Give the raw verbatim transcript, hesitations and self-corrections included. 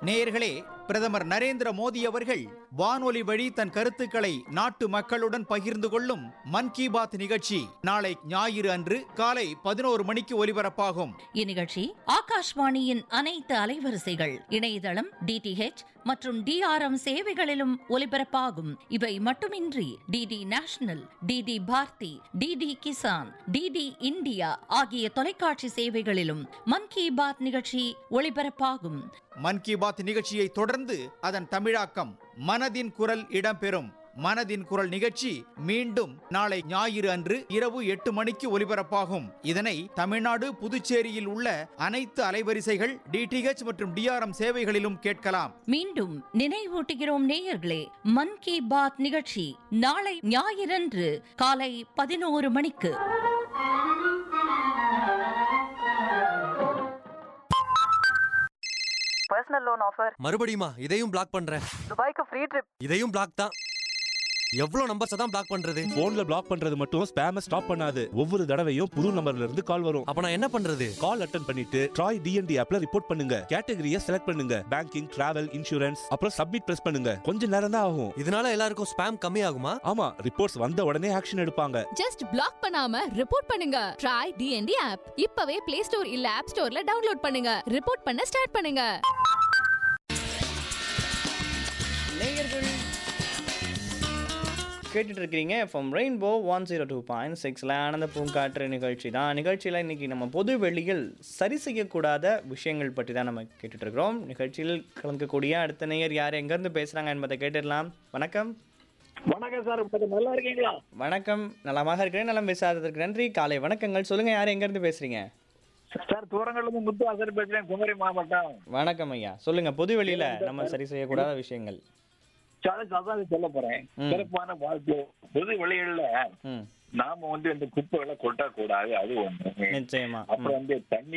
நேயர்களே, பிரதமர் நரேந்திர மோடி அவர்கள் வானொலி வழி தன் கருத்துக்களை நாட்டு மக்களுடன் பகிர்ந்து கொள்ளும் மன் கி பாத் நிகழ்ச்சி நாளை ஞாயிறு அன்று காலை பதினோரு மணிக்கு ஒலிபரப்பாகும். இந்நிகழ்ச்சி ஆகாஷ்வாணியின் அனைத்து அலைவரிசைகள், இணையதளம், டிடிஹெச் மற்றும் டிஆர்எம் சேவைகளிலும் ஒலிபரப்பாகும். இவை மட்டுமின்றி DD national, DD Bharathi, DD Kisan, DD India ஆகிய தொலைக்காட்சி சேவைகளிலும் மன் கி பாத் நிகழ்ச்சி ஒளிபரப்பாகும். மன் கி பாத் நிகழ்ச்சியை தொடர்ந்து அதன் தமிழாக்கம் மனதின் குரல் இடம்பெறும். மனதின் குரல் நிகழ்ச்சி மீண்டும் நாளை ஞாயிறு அன்று இரவு எட்டு மணிக்கு ஒலிபரப்பாகும். இதனை தமிழ்நாடு, புதுச்சேரியில் உள்ள அனைத்து அலைவரிசைகள், டிடிஹெச் மற்றும் டிஆர்எம் சேவைகளிலும் கேட்கலாம். மீண்டும் நினைவூட்டுகிறோம் நேயர்களே, மன் கி பாத் நிகழ்ச்சி நாளை ஞாயிறன்று காலை பதினோரு மணிக்கு. Personal loan offer. மறுபடியுமா? இதையும் பிளாக் பண்றேன். துபாய்க்கு ஃப்ரீ ட்ரிப். இதையும் பிளாக் தான். எவ்வளவு நம்பர்ஸ் தான் பிளாக் பண்றது? போன்ல பிளாக் பண்றது மட்டும் ஸ்பேம ஸ்டாப் பண்ணாது. ஒவ்வொரு தடவையும் புது நம்பர்ல இருந்து கால் வரும். அப்ப நான் என்ன பண்றது? கால் அட்டெண்ட் பண்ணிட்டு ட்ராய் டிஎன்டி ஆப்ல ரிப்போர்ட் பண்ணுங்க. கேட்டகரியை செலக்ட் பண்ணுங்க. பேங்கிங், டிராவல், இன்சூரன்ஸ், அப்புறம் சப்மிட் பிரஸ் பண்ணுங்க. கொஞ்ச நேரம் தான் ஆகும். இதனால எல்லாருக்கும் ஸ்பேம் கம்மி ஆகுமா? ஆமா, ரிப்போர்ட்ஸ் வந்த உடனே ஆக்ஷன் எடுப்பாங்க. ஜஸ்ட் பிளாக் பண்ணாம ரிப்போர்ட் பண்ணுங்க. ட்ராய் டிஎன்டி ஆப் இப்பவே பிளே ஸ்டோர் இல்ல ஆப் ஸ்டோர்ல டவுன்லோட் பண்ணுங்க. ரிப்போர்ட் பண்ண ஸ்டார்ட் பண்ணுங்க. நேயர்கள் கேட்டுட்டு இருக்கிறீங்க from rainbow one zero two point சிக்ஸில் ஆனந்த பூங்காற்று நிகழ்ச்சி தான். நிகழ்ச்சியில் இன்றைக்கி நம்ம பொது வெளியில் சரி செய்யக்கூடாத விஷயங்கள் பற்றி தான் நம்ம கேட்டுட்ருக்கிறோம். நிகழ்ச்சியில் கலந்துக்கக்கூடிய அடுத்த நேயர் யார், எங்கேருந்து பேசுகிறாங்க என்பதை கேட்டுடலாம். வணக்கம். வணக்கம் சார், நல்லா இருக்கீங்களா? வணக்கம், நலமாக இருக்கிறேன். நலம் பேசாததற்கு நன்றி. காலை வணக்கங்கள். சொல்லுங்கள், யார் எங்கேருந்து பேசுகிறீங்க? சார், தூரங்கள்லேருந்து முத்து ஆசர் பேசுகிறேன், குமரி மாவட்டம். வணக்கம் ஐயா, சொல்லுங்கள். பொது வெளியில் நம்ம சரி செய்யக்கூடாத விஷயங்கள். அதான் சொல்ல போறேன். சிறப்பான வாழ்க்கை பொது வெளிகள்ல நாம வந்து இந்த குப்பைகளை கொட்டக்கூடாது, அது ஒண்ணு. நிச்சயமா. அப்புறம் வந்து தண்ணி